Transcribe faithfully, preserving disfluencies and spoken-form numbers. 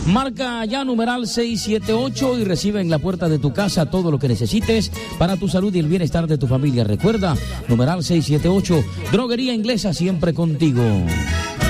Marca ya numeral seis siete ocho y recibe en la puerta de tu casa todo lo que necesites para tu salud y el bienestar de tu familia. Recuerda, numeral seis siete ocho, Droguería Inglesa, siempre contigo.